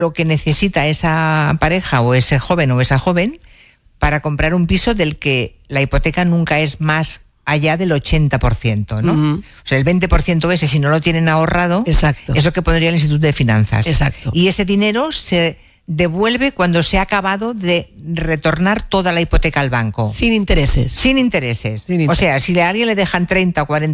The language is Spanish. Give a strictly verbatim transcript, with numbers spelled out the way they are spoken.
lo que necesita esa pareja o ese joven o esa joven para comprar un piso del que la hipoteca nunca es más allá del ochenta por ciento, ¿no? Uh-huh. O sea, el veinte por ciento ese, si no lo tienen ahorrado, exacto, es lo que pondría el Instituto de Finanzas. Exacto. Y ese dinero se devuelve cuando se ha acabado de retornar toda la hipoteca al banco. Sin intereses. Sin intereses. Sin intereses. O sea, si a alguien le dejan treinta o cuarenta